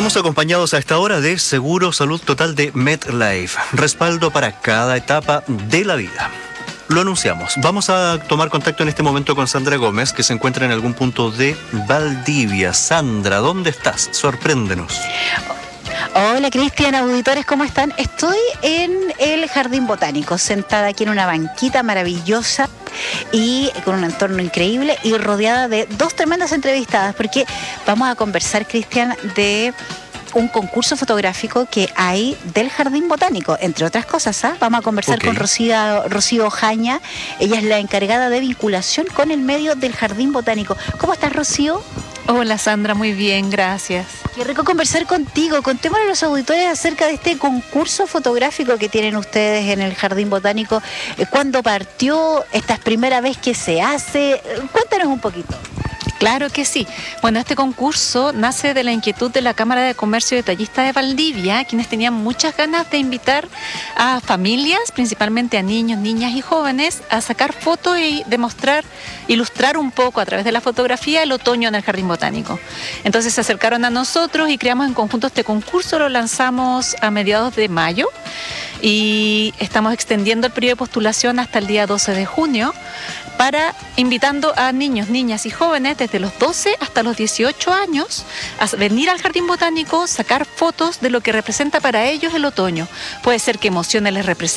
Estamos acompañados a esta hora de Seguro Salud Total de MetLife, respaldo para cada etapa de la vida. Lo anunciamos. Vamos a tomar contacto en este momento con Sandra Gómez, que se encuentra en algún punto de Valdivia. Sandra, ¿dónde estás? Sorpréndenos. Hola Cristian, auditores, ¿cómo están? Estoy en el Jardín Botánico, sentada aquí en una banquita maravillosa y con un entorno increíble y rodeada de dos tremendas entrevistadas, porque vamos a conversar, Cristian, de un concurso fotográfico que hay del Jardín Botánico, entre otras cosas. Vamos a conversar con Rocío Ojaña. Ella es la encargada de vinculación con el medio del Jardín Botánico. ¿Cómo estás, Rocío? Hola Sandra, muy bien, gracias. Qué rico conversar contigo. Contémosle a los auditores acerca de este concurso fotográfico que tienen ustedes en el Jardín Botánico. ¿Cuándo partió? ¿Esta es primera vez que se hace? Cuéntanos un poquito. Claro que sí. Bueno, este concurso nace de la inquietud de la Cámara de Comercio y Detallista de Valdivia, quienes tenían muchas ganas de invitar a familias, principalmente a niños, niñas y jóvenes, a sacar fotos y demostrar, ilustrar un poco a través de la fotografía el otoño en el Jardín Botánico. Entonces se acercaron a nosotros y creamos en conjunto este concurso, lo lanzamos a mediados de mayo y estamos extendiendo el periodo de postulación hasta el día 12 de junio. Para invitando a niños, niñas y jóvenes desde los 12 hasta los 18 años a venir al Jardín Botánico, sacar fotos de lo que representa para ellos el otoño. Puede ser que emociones les representen